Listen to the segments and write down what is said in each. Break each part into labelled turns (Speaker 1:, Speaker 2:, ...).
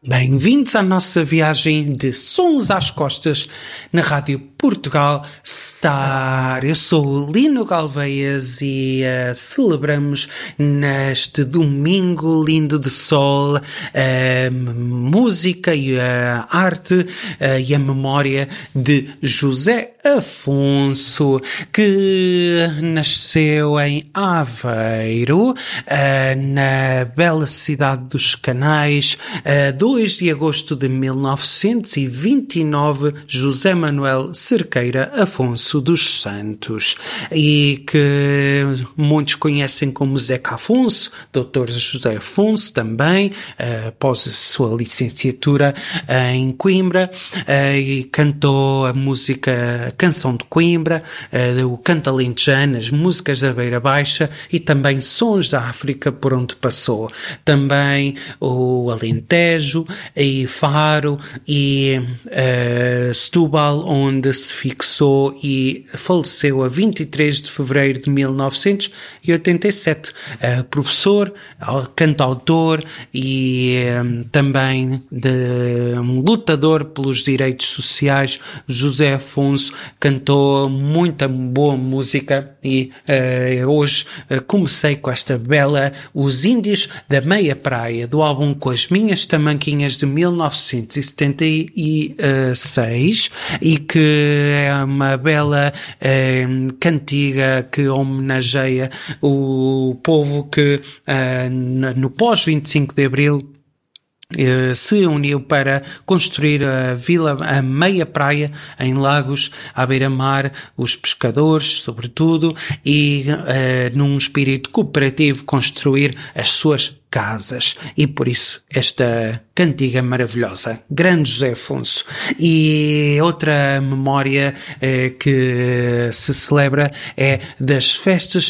Speaker 1: Bem-vindos à nossa viagem de sons às costas na Rádio Portugal Star. Eu sou o Lino Galveias e celebramos neste domingo lindo de sol a música e a arte e a memória de José Afonso, que nasceu em Aveiro, na bela cidade dos Canais, 2 de agosto de 1929, José Manuel Cerqueira Afonso dos Santos, e que muitos conhecem como Zeca Afonso, Dr. José Afonso também, após a sua licenciatura em Coimbra, e cantou a Canção de Coimbra, o canto alentejano, as músicas da Beira Baixa e também sons da África por onde passou. Também o Alentejo e Faro e Setúbal, onde se fixou e faleceu a 23 de fevereiro de 1987. Professor, cantautor e também um lutador pelos direitos sociais, José Afonso cantou muita boa música e hoje comecei com esta bela Os Índios da Meia Praia, do álbum Com as Minhas Tamanquinhas de 1976, e que é uma bela cantiga que homenageia o povo que no pós-25 de Abril se uniu para construir a Meia Praia em Lagos, à beira-mar, os pescadores, sobretudo, e num espírito cooperativo construir as suas casas, e por isso esta cantiga maravilhosa, grande José Afonso. E outra memória que se celebra é das festas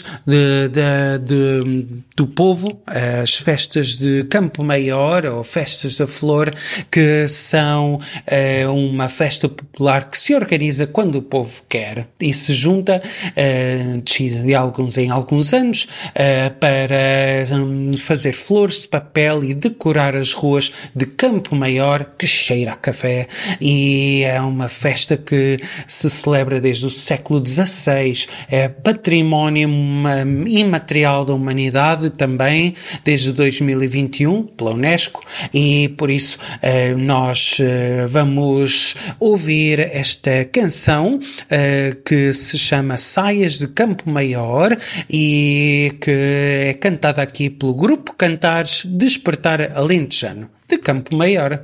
Speaker 1: do povo, as festas de Campo Maior, ou festas da Flor, que são uma festa popular que se organiza quando o povo quer e se junta de alguns em alguns anos para fazer flores de papel e decorar as ruas de Campo Maior, que cheira a café, e é uma festa que se celebra desde o século XVI, é património imaterial da humanidade também, desde 2021, pela Unesco, e por isso nós vamos ouvir esta canção que se chama Saias de Campo Maior e que é cantada aqui pelo grupo Cantares Despertar Alentejano de Campo Maior.